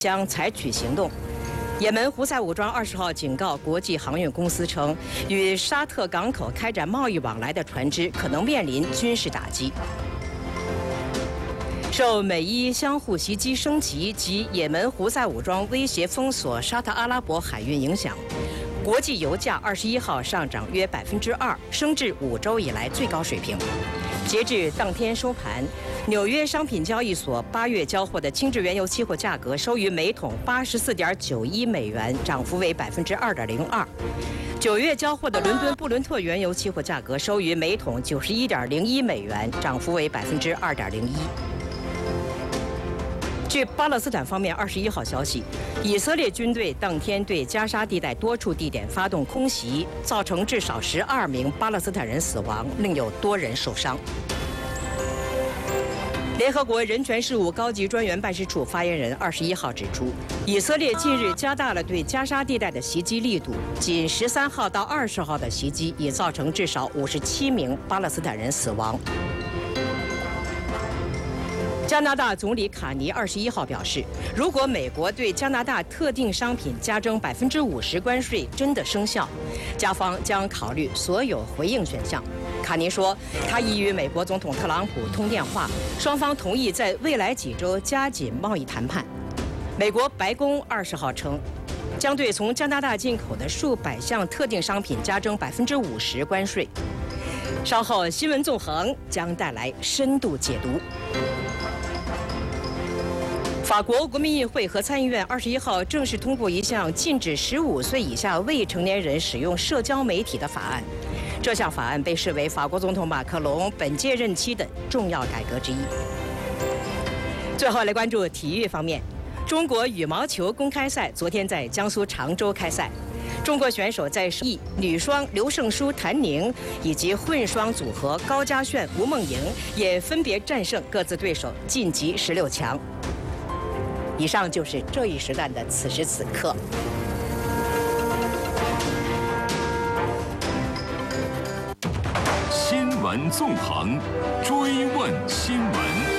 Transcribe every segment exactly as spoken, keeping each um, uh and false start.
将采取行动。也门胡塞武装二十号警告国际航运公司称，与沙特港口开展贸易往来的船只可能面临军事打击。受美伊相互袭击升级及也门胡塞武装威胁封锁沙特阿拉伯海运影响，国际油价二十一号上涨约百分之二，升至五周以来最高水平。截至当天收盘，纽约商品交易所八月交货的轻质原油期货价格收于每桶八十四点九一美元，涨幅为百分之二点零二。九月交货的伦敦布伦特原油期货价格收于每桶九十一点零一美元，涨幅为百分之二点零一。据巴勒斯坦方面二十一号消息，以色列军队当天对加沙地带多处地点发动空袭，造成至少十二名巴勒斯坦人死亡，另有多人受伤。联合国人权事务高级专员办事处发言人二十一号指出，以色列近日加大了对加沙地带的袭击力度，仅十三号到二十号的袭击已造成至少五十七名巴勒斯坦人死亡。加拿大总理卡尼二十一号表示，如果美国对加拿大特定商品加征百分之五十关税真的生效，加方将考虑所有回应选项。卡尼说，他已与美国总统特朗普通电话，双方同意在未来几周加紧贸易谈判。美国白宫二十号称，将对从加拿大进口的数百项特定商品加征百分之五十关税。稍后新闻纵横将带来深度解读。法国国民议会和参议院二十一号正式通过一项禁止十五岁以下未成年人使用社交媒体的法案。这项法案被视为法国总统马克龙本届任期的重要改革之一。最后来关注体育方面，中国羽毛球公开赛昨天在江苏常州开赛，中国选手在艺女双刘胜书、谭宁以及混双组合高嘉炫、吴梦莹也分别战胜各自对手，晋级十六强。以上就是这一时段的此时此刻。 新闻纵横，追问新闻。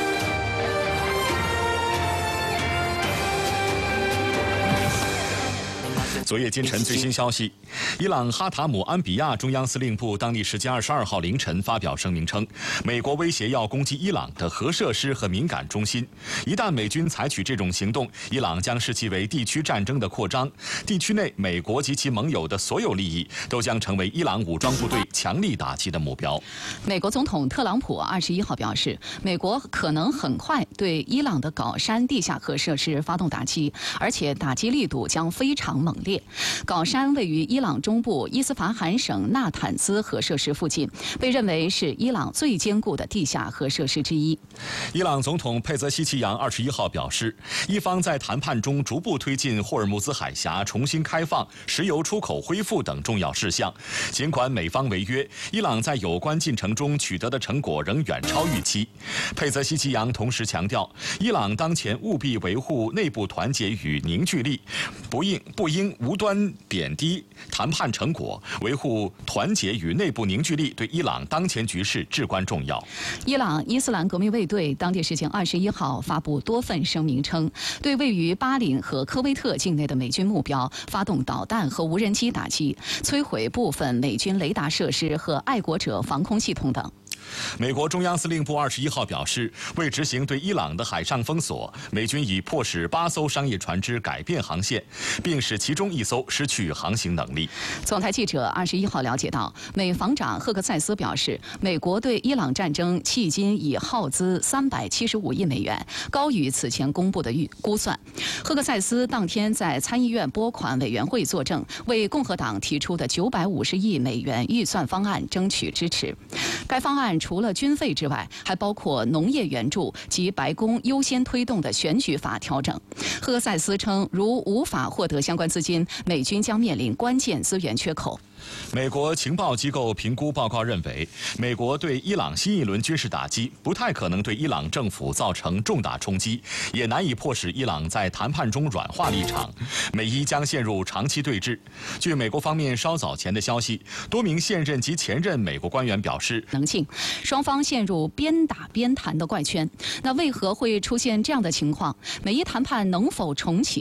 昨夜今晨最新消息，伊朗哈塔姆安比亚中央司令部当地时间二十二号凌晨发表声明称，美国威胁要攻击伊朗的核设施和敏感中心，一旦美军采取这种行动，伊朗将视其为地区战争的扩张，地区内美国及其盟友的所有利益都将成为伊朗武装部队强力打击的目标。 美国总统特朗普二十一号表示，美国可能很快对伊朗的镐山地下核设施发动打击，而且打击力度将非常猛烈。镐山位于伊朗中部伊斯法罕省纳坦兹核设施附近，被认为是伊朗最坚固的地下核设施之一。 伊朗总统佩泽希奇扬二十一号表示，伊方在谈判中逐步推进霍尔木兹海峡重新开放、石油出口恢复等重要事项。尽管美方违约，伊朗在有关进程中取得的成果仍远超预期。佩泽希奇扬同时强调，伊朗当前务必维护内部团结与凝聚力，不应不应无端贬低谈判成果，维护团结与内部凝聚力对伊朗当前局势至关重要。 伊朗伊斯兰革命卫队当地时间二十一号发布多份声明称，对位于巴林和科威特境内的美军目标发动导弹和无人机打击，摧毁部分美军雷达设施和爱国者防空系统等。 美国中央司令部二十一号表示，为执行对伊朗的海上封锁，美军已迫使八艘商业船只改变航线，并使其中一艘失去航行能力。 总台记者二十一号了解到，美防长赫克塞斯表示，美国对伊朗战争迄今已耗资三百七十五亿美元，高于此前公布的预估算。赫克塞斯当天在参议院拨款委员会作证，为共和党提出的九百五十亿美元预算方案争取支持。该方案除了军费之外，还包括农业援助及白宫优先推动的选举法调整。赫塞斯称，如无法获得相关资金，美军将面临关键资源缺口。 美国情报机构评估报告认为，美国对伊朗新一轮军事打击不太可能对伊朗政府造成重大冲击，也难以迫使伊朗在谈判中软化立场。美伊将陷入长期对峙。据美国方面稍早前的消息，多名现任及前任美国官员表示， 能性，双方陷入边打边谈的怪圈。那为何会出现这样的情况？美伊谈判能否重启？